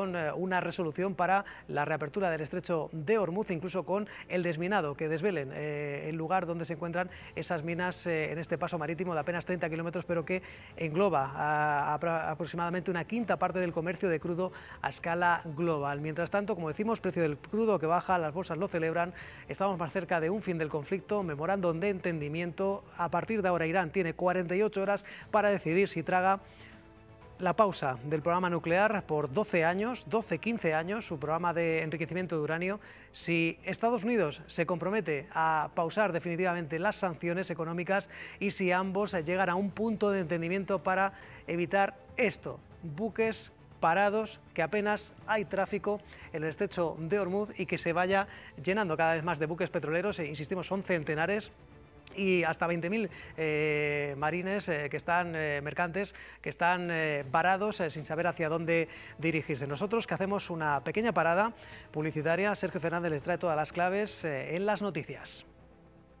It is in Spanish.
con una resolución para la reapertura del estrecho de Ormuz, incluso con el desminado, que desvelen el lugar donde se encuentran esas minas en este paso marítimo de apenas 30 kilómetros, pero que engloba aproximadamente una quinta parte del comercio de crudo a escala global. Mientras tanto, como decimos, precio del crudo que baja, las bolsas lo celebran, estamos más cerca de un fin del conflicto, memorándum de entendimiento. A partir de ahora Irán tiene 48 horas para decidir si traga la pausa del programa nuclear por 15 años, su programa de enriquecimiento de uranio. Si Estados Unidos se compromete a pausar definitivamente las sanciones económicas y si ambos llegan a un punto de entendimiento para evitar esto, buques parados, que apenas hay tráfico en el estrecho de Ormuz y que se vaya llenando cada vez más de buques petroleros, insistimos, son centenares, y hasta 20.000 marines mercantes que están varados sin saber hacia dónde dirigirse. Nosotros, que hacemos una pequeña parada publicitaria, Sergio Fernández les trae todas las claves en las noticias.